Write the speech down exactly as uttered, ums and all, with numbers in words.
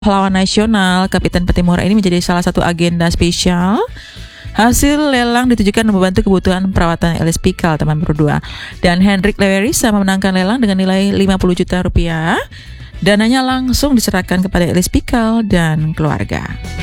Pahlawan Nasional Kapitan Patimura ini menjadi salah satu agenda spesial. Hasil lelang ditujukan membantu kebutuhan perawatan Elis Pikal teman berdua. Dan Hendrik Lewerisa memenangkan lelang dengan nilai lima puluh juta rupiah. Dananya langsung diserahkan kepada Elis Pikal dan keluarga.